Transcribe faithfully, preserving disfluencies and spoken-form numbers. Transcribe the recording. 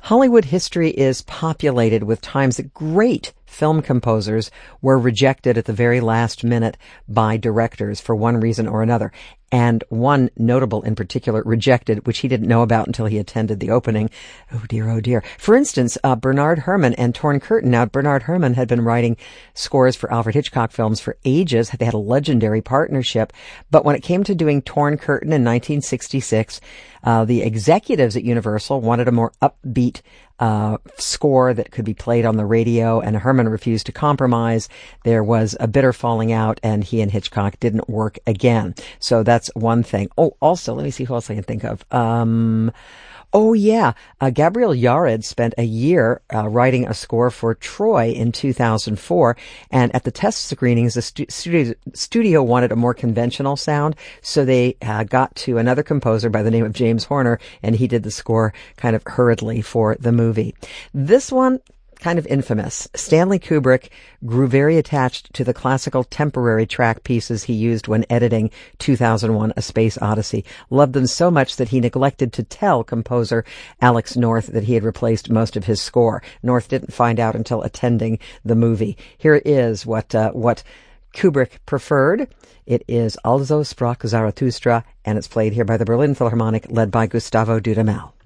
Hollywood history is populated with times that great film composers were rejected at the very last minute by directors for one reason or another. And one notable in particular rejected, which he didn't know about until he attended the opening. Oh dear, oh dear. For instance, uh, Bernard Herrmann and Torn Curtain. Now, Bernard Herrmann had been writing scores for Alfred Hitchcock films for ages. They had a legendary partnership. But when it came to doing Torn Curtain in nineteen sixty-six, uh, the executives at Universal wanted a more upbeat Uh, score that could be played on the radio, and Herrmann refused to compromise. There was a bitter falling out, and he and Hitchcock didn't work again. So that's one thing. Oh, also, let me see who else I can think of. Um, oh, yeah. Uh, Gabriel Yared spent a year uh, writing a score for Troy in two thousand four, and at the test screenings, the stu- studio, studio wanted a more conventional sound, so they uh, got to another composer by the name of James Horner, and he did the score kind of hurriedly for the movie. This one, kind of infamous. Stanley Kubrick grew very attached to the classical temporary track pieces he used when editing two thousand one: A Space Odyssey. Loved them so much that he neglected to tell composer Alex North that he had replaced most of his score. North didn't find out until attending the movie. Here is what uh, what Kubrick preferred. It is Also sprach Zarathustra, and it's played here by the Berlin Philharmonic, led by Gustavo Dudamel.